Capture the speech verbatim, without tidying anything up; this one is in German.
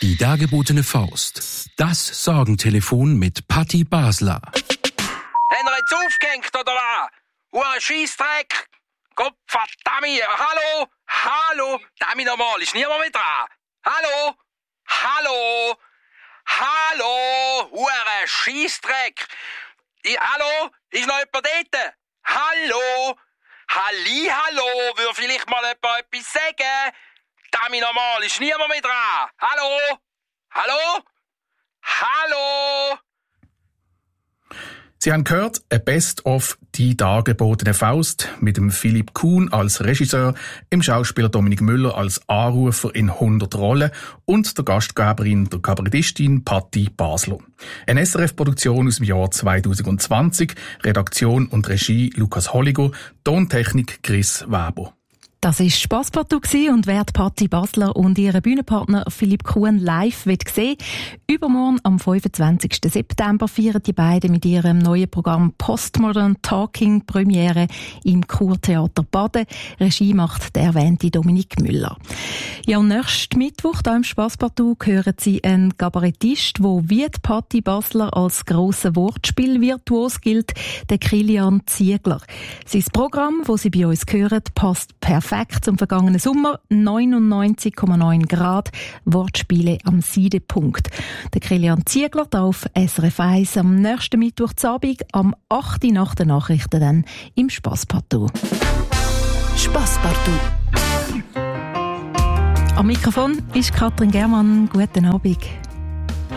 Die dargebotene Faust. Das Sorgentelefon mit Patti Basler. Haben wir jetzt aufgehängt, oder was? Hure Scheissdreck! Gott verdammt! Hallo? Hallo? Damit nochmal, ist niemand mehr dran? Hallo? Hallo? Hallo? Hure Scheissdreck! I, hallo? Ist noch jemand dort? Hallo? Halli, hallo? Würde vielleicht mal jemand etwas sagen? Damit nochmal, ist niemand mehr dran? Hallo? Hallo? Hallo? Sie haben gehört, ein Best-of «Die dargebotene Faust» mit dem Philipp Kuhn als Regisseur, dem Schauspieler Dominik Müller als Anrufer in hundert Rollen und der Gastgeberin, der Kabarettistin Patti Basler. Eine S R F-Produktion aus dem Jahr zwanzig zwanzig, Redaktion und Regie Lukas Holliger, Tontechnik Chris Weber. Das war Spasspartout und wer Patti Basler und ihren Bühnenpartner Philipp Kuhn live sehen will, übermorgen am fünfundzwanzigsten September feiern die beiden mit ihrem neuen Programm Postmodern Talking Premiere im Kurtheater Baden. Regie macht der erwähnte Dominik Müller. Ja, nächsten Mittwoch da im Spasspartout hören Sie einen Kabarettist, der wie die Patti Basler als grosser Wortspielvirtuos gilt, der Kilian Ziegler. Sein Programm, das Sie bei uns hören, passt perfekt zum vergangenen Sommer. neunundneunzig Komma neun Grad, Wortspiele am Seidepunkt. Der Kilian Ziegler da auf S R F eins am nächsten Mittwoch Abend, am achten nach den Nachrichten dann im Spasspartout. Spasspartout. Am Mikrofon ist Katrin Germann. Guten Abend.